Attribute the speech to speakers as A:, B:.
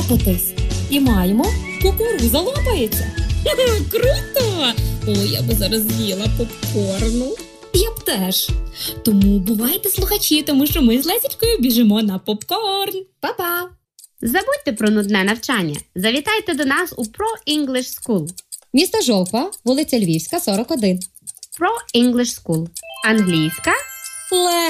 A: лопатись. І маємо кукурудза лопається.
B: Круто! Ой, я би зараз з'їла попкорну.
A: Я б теж.
B: Тому бувайте, слухачі, тому що ми з Лесічкою біжимо на попкорн.
A: Па-па!
C: Забудьте про нудне навчання. Завітайте до нас у Pro English School.
A: Місто Жовква, вулиця Львівська, 41.
C: Pro English School. Англійська